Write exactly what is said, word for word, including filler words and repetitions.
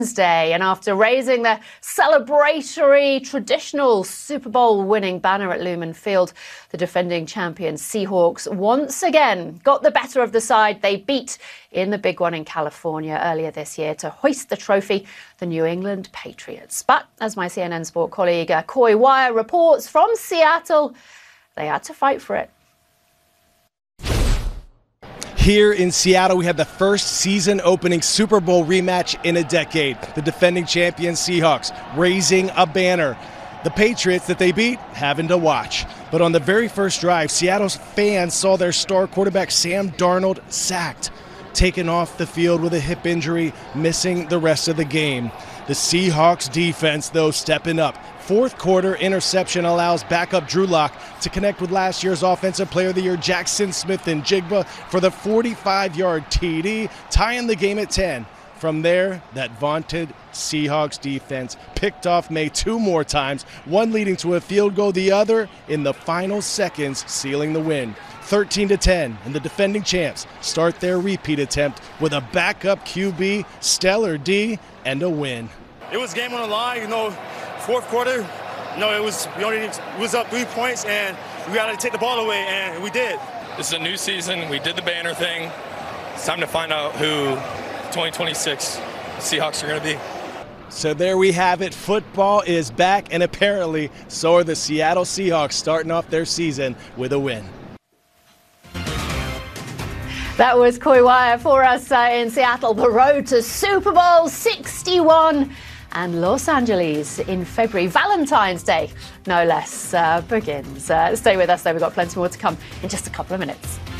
Wednesday, and after raising their celebratory traditional Super Bowl winning banner at Lumen Field, the defending champion Seahawks once again got the better of the side they beat in the big one in California earlier this year to hoist the trophy, the New England Patriots. But as my C N N Sport colleague uh, Coy Wire reports from Seattle, they had to fight for it. Here in Seattle, we had the first season-opening Super Bowl rematch in a decade. The defending champion Seahawks raising a banner. The Patriots that they beat having to watch. But on the very first drive, Seattle's fans saw their star quarterback Sam Darnold sacked, taken off the field with a hip injury, missing the rest of the game. The Seahawks defense, though, stepping up. Fourth quarter interception allows backup Drew Lock to connect with last year's Offensive Player of the Year Jackson Smith-Njigba for the forty-five yard T D, tying the game at ten. From there, that vaunted Seahawks defense picked off May two more times, one leading to a field goal, the other in the final seconds sealing the win. thirteen to ten, and the defending champs start their repeat attempt with a backup Q B, stellar D, and a win. It was game on the line, you know. Fourth quarter, no, it was we only it was up three points, and we got to take the ball away, and we did. This is a new season. We did the banner thing. It's time to find out who twenty twenty-six Seahawks are going to be. So there we have it. Football is back, and apparently so are the Seattle Seahawks, starting off their season with a win. That was Coy Wire for us uh, in Seattle. The road to Super Bowl sixty-one and Los Angeles in February. Valentine's Day, no less, uh, begins. Uh, stay with us, though. We've got plenty more to come in just a couple of minutes.